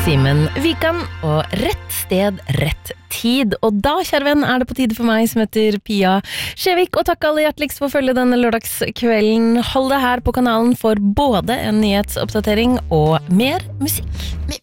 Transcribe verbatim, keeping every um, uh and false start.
Simen Vikan, og rett sted, rett tid. Og da, kjære venn, er det på tide for meg som heter Pia Skjevik, og takk alle hjerteligst for å følge denne lørdagskvelden. Hold deg her på kanalen for både en nyhetsoppdatering og mer musikk.